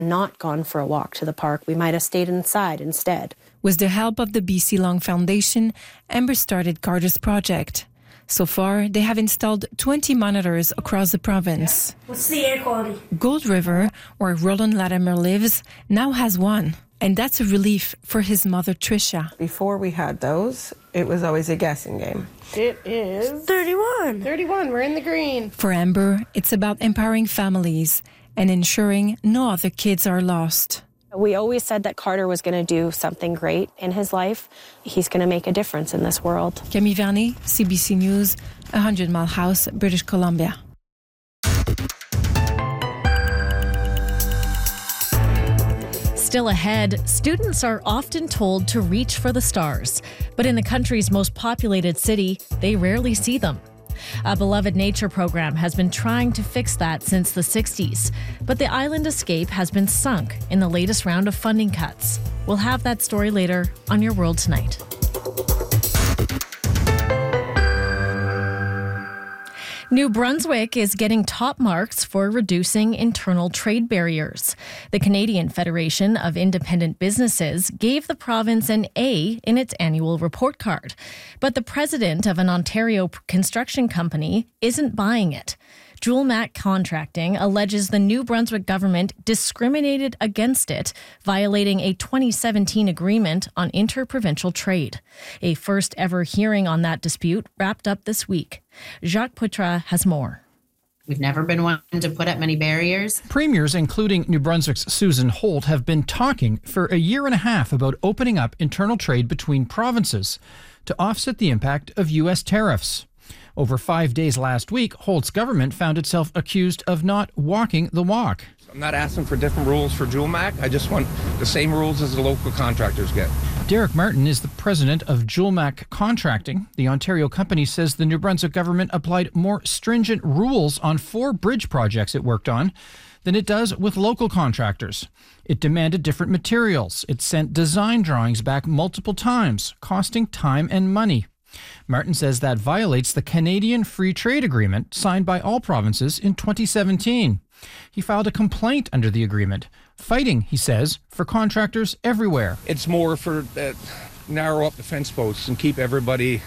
not gone for a walk to the park. We might have stayed inside instead. With the help of the BC Long Foundation, Amber started Carter's project. So far, they have installed 20 monitors across the province. What's the air quality? Gold River, where Roland Latimer lives, now has one. And that's a relief for his mother, Tricia. Before we had those, it was always a guessing game. It is 31. 31, we're in the green. For Amber, it's about empowering families and ensuring no other kids are lost. We always said that Carter was going to do something great in his life. He's going to make a difference in this world. Camille Vernet, CBC News, 100 Mile House, British Columbia. Still ahead, students are often told to reach for the stars. But in the country's most populated city, they rarely see them. A beloved nature program has been trying to fix that since the 60s. But the Island Escape has been sunk in the latest round of funding cuts. We'll have that story later on Your World Tonight. New Brunswick is getting top marks for reducing internal trade barriers. The Canadian Federation of Independent Businesses gave the province an A in its annual report card. But the president of an Ontario construction company isn't buying it. Julemac Contracting alleges the New Brunswick government discriminated against it, violating a 2017 agreement on interprovincial trade. A first ever hearing on that dispute wrapped up this week. Jacques Poitras has more. We've never been one to put up many barriers. Premiers, including New Brunswick's Susan Holt, have been talking for a year and a half about opening up internal trade between provinces to offset the impact of U.S. tariffs. Over 5 days last week, Holt's government found itself accused of not walking the walk. I'm not asking for different rules for Julemac. I just want the same rules as the local contractors get. Derek Martin is the president of Julemac Contracting. The Ontario company says the New Brunswick government applied more stringent rules on 4 bridge projects it worked on than it does with local contractors. It demanded different materials. It sent design drawings back multiple times, costing time and money. Martin says that violates the Canadian Free Trade Agreement signed by all provinces in 2017. He filed a complaint under the agreement, fighting, he says, for contractors everywhere. It's more for narrow up the fence posts and keep everybody,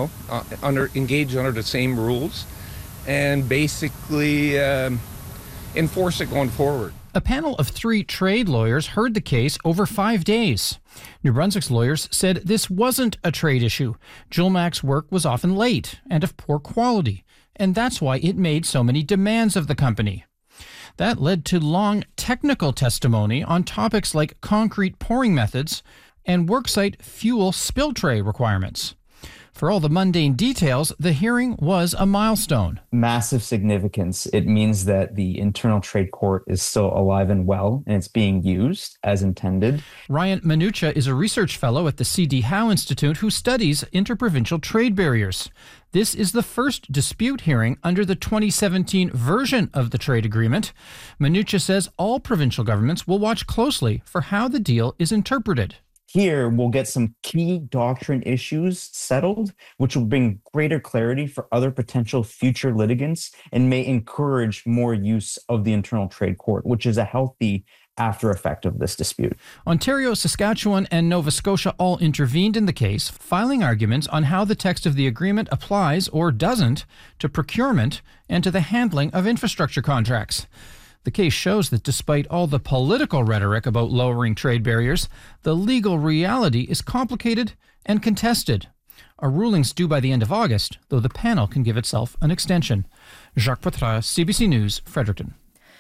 engaged under the same rules and basically enforce it going forward. A panel of 3 trade lawyers heard the case over 5 days. New Brunswick's lawyers said this wasn't a trade issue. Julmac's work was often late and of poor quality, and that's why it made so many demands of the company. That led to long technical testimony on topics like concrete pouring methods and worksite fuel spill tray requirements. For all the mundane details, the hearing was a milestone. Massive significance. It means that the internal trade court is still alive and well, and it's being used as intended. Ryan Manucha is a research fellow at the C.D. Howe Institute who studies interprovincial trade barriers. This is the first dispute hearing under the 2017 version of the trade agreement. Manucha says all provincial governments will watch closely for how the deal is interpreted. Here, we'll get some key doctrine issues settled, which will bring greater clarity for other potential future litigants and may encourage more use of the internal trade court, which is a healthy after effect of this dispute. Ontario, Saskatchewan, and Nova Scotia all intervened in the case, filing arguments on how the text of the agreement applies or doesn't to procurement and to the handling of infrastructure contracts. The case shows that despite all the political rhetoric about lowering trade barriers, the legal reality is complicated and contested. A ruling's due by the end of August, though the panel can give itself an extension. Jacques Poitras, CBC News, Fredericton.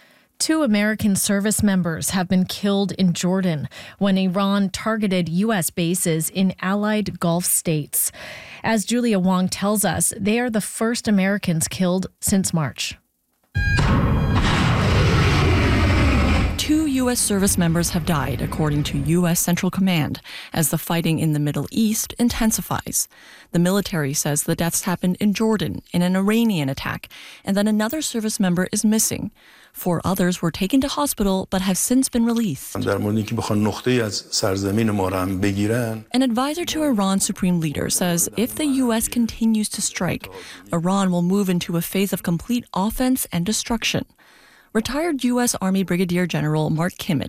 2 American service members have been killed in Jordan when Iran targeted U.S. bases in allied Gulf states. As Julia Wong tells us, they are the first Americans killed since March. 2 U.S. service members have died, according to U.S. Central Command, as the fighting in the Middle East intensifies. The military says the deaths happened in Jordan in an Iranian attack, and that another service member is missing. 4 others were taken to hospital but have since been released. An advisor to Iran's supreme leader says if the U.S. continues to strike, Iran will move into a phase of complete offense and destruction. Retired U.S. Army Brigadier General Mark Kimmett